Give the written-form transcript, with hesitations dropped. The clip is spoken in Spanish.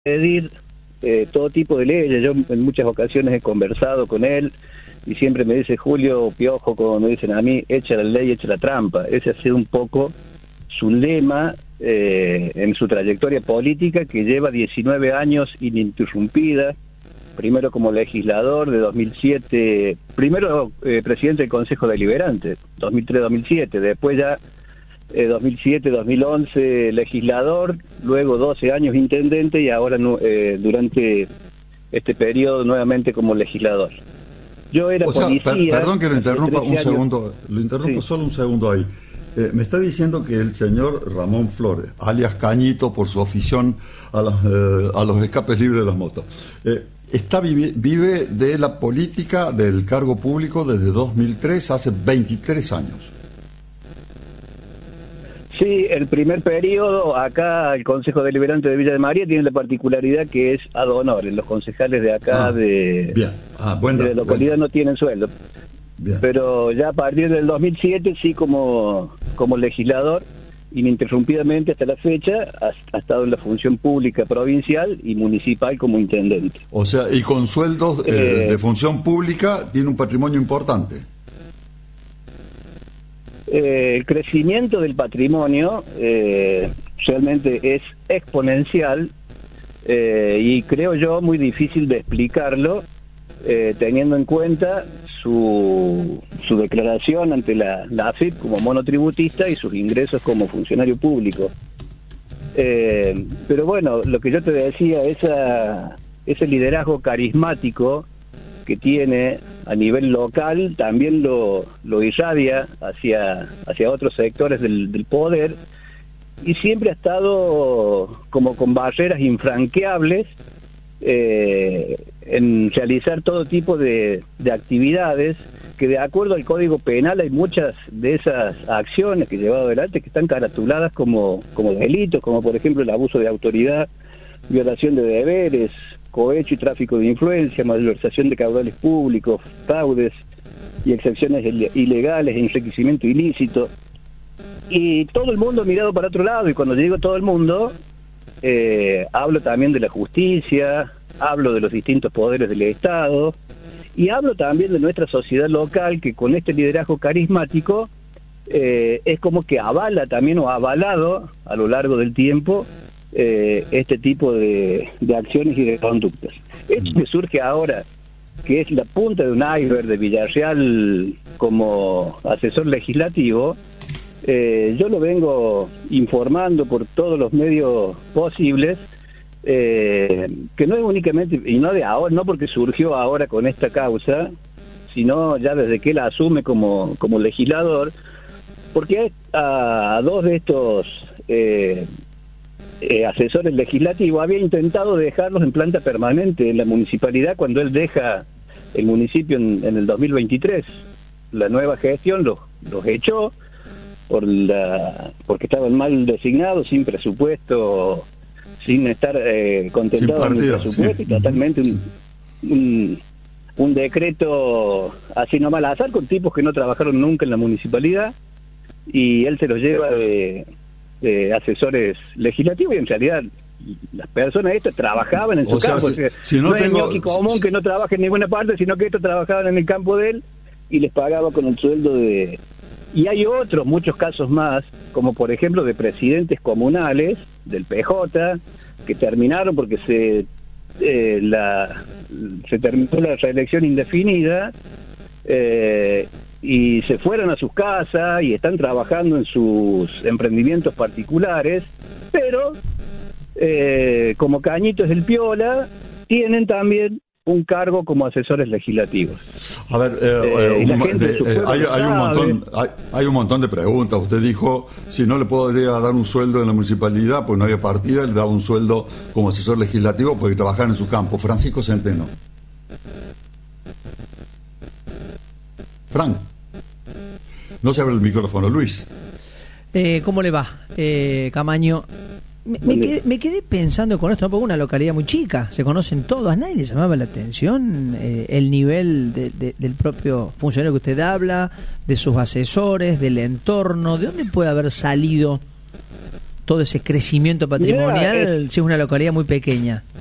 pedir todo tipo de leyes. Yo en muchas ocasiones he conversado con él y siempre me dice, Julio Piojo, como me dicen a mí, echa la ley, echa la trampa. Ese ha sido un poco su lema en su trayectoria política, que lleva 19 años ininterrumpida, primero como legislador de 2007, primero presidente del Consejo Deliberante, 2003-2007, después ya 2007-2011 legislador, luego 12 años intendente y ahora durante este periodo nuevamente como legislador. Yo era policía... Perdón que lo interrumpa un segundo, Sí. Solo un segundo ahí. Me está diciendo que el señor Ramón Flores, alias Cañito por su afición a los escapes libres de las motos, vive de la política del cargo público desde 2003, hace 23 años. Sí, el primer periodo, acá el Consejo Deliberante de Villa de María tiene la particularidad que es ad honorem. Los concejales de acá de la localidad no tienen sueldo. Bien. Pero ya a partir del 2007 sí como legislador, ininterrumpidamente hasta la fecha, ha estado en la función pública provincial y municipal como intendente. O sea, y con sueldos de función pública tiene un patrimonio importante. El crecimiento del patrimonio realmente es exponencial y creo yo muy difícil de explicarlo teniendo en cuenta su declaración ante la AFIP como monotributista y sus ingresos como funcionario público. Pero bueno, lo que yo te decía, ese liderazgo carismático que tiene a nivel local también lo irradia hacia otros sectores del poder, y siempre ha estado como con barreras infranqueables en realizar todo tipo de actividades que, de acuerdo al Código Penal, hay muchas de esas acciones que he llevado adelante que están caratuladas como delitos, como por ejemplo el abuso de autoridad, violación de deberes, cohecho y tráfico de influencia, malversación de caudales públicos, fraudes y excepciones ilegales, enriquecimiento ilícito. Y todo el mundo ha mirado para otro lado, y cuando digo todo el mundo, hablo también de la justicia, hablo de los distintos poderes del Estado, y hablo también de nuestra sociedad local, que con este liderazgo carismático es como que avala también, o ha avalado a lo largo del tiempo, este tipo de acciones y de conductas. Esto que surge ahora, que es la punta de un iceberg de Villarreal como asesor legislativo, yo lo vengo informando por todos los medios posibles, que no es únicamente, y no de ahora, no porque surgió ahora con esta causa, sino ya desde que él asume como legislador, porque a dos de estos asesores legislativos había intentado dejarlos en planta permanente en la municipalidad cuando él deja el municipio en el 2023. La nueva gestión los echó porque estaban mal designados, sin presupuesto, sin estar contentados con el presupuesto, sí. Y totalmente un decreto así nomás al azar, con tipos que no trabajaron nunca en la municipalidad, y él se los lleva de asesores legislativos, y en realidad las personas estas trabajaban en su campo. No es ñoqui común que no trabaje en ninguna parte, sino que estos trabajaban en el campo de él y les pagaba con el sueldo de... Y hay muchos casos más, como por ejemplo de presidentes comunales del PJ, que terminaron porque se terminó la reelección indefinida, y se fueron a sus casas y están trabajando en sus emprendimientos particulares, pero como Cañito es el piola, tienen también un cargo como asesores legislativos. A ver, hay un montón de preguntas. Usted dijo, si no le podía dar un sueldo en la municipalidad, pues no había partida, le daba un sueldo como asesor legislativo porque trabajaba en su campo. Francisco Centeno. Frank, no se abre el micrófono. Luis. ¿Cómo le va, Camaño? Me quedé pensando con esto, porque es una localidad muy chica, se conocen todos, a nadie le llamaba la atención el nivel del propio funcionario que usted habla, de sus asesores, del entorno. ¿De dónde puede haber salido todo ese crecimiento patrimonial si es una localidad muy pequeña?